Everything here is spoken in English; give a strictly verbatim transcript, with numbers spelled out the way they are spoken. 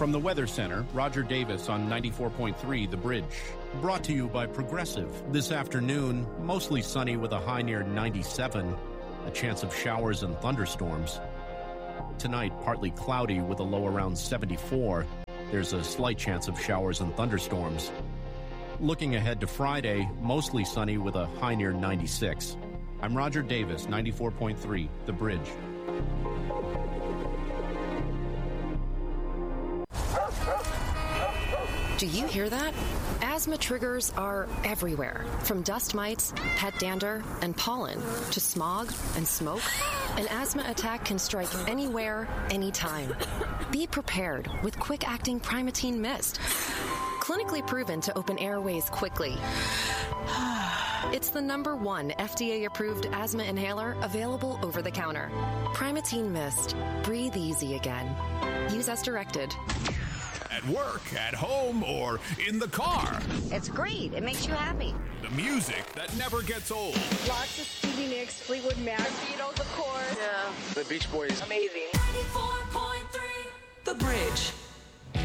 From the Weather Center, Roger Davis on ninety-four point three The Bridge. Brought to you by Progressive. This afternoon, mostly sunny with a high near ninety-seven. A chance of showers and thunderstorms. Tonight, partly cloudy with a low around seventy-four. There's a slight chance of showers and thunderstorms. Looking ahead to Friday, mostly sunny with a high near ninety-six. I'm Roger Davis, ninety-four point three The Bridge. Do you hear that? Asthma triggers are everywhere, from dust mites, pet dander, and pollen, to smog and smoke. An asthma attack can strike anywhere, anytime. Be prepared with quick-acting Primatene Mist. Clinically proven to open airways quickly. It's the number one F D A-approved asthma inhaler available over the counter. Primatene Mist. Breathe easy again. Use as directed. At work, at home, or in the car. It's great. It makes you happy. The music that never gets old. Lots of Stevie Nicks, Fleetwood Mac, Beatles, of course. Yeah. The Beach Boys. Amazing. ninety-four point three The Bridge.